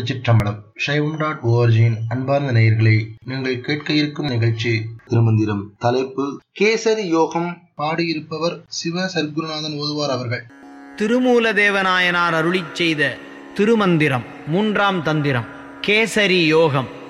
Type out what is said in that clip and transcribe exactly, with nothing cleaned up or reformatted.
சிற்றம்பலம் சைவம் டாட் ஓஆர்ஜியின் அன்பார்ந்த நேயர்களே, நீங்கள் கேட்க இருக்கும் நிகழ்ச்சி திருமந்திரம். தலைப்பு கேசரி யோகம். பாடியிருப்பவர் சிவ சர்க்குருநாதன் ஓதுவார் அவர்கள். திருமூலதேவநாயனார் அருளிச் செய்த திருமந்திரம் மூன்றாம் தந்திரம் கேசரி யோகம்.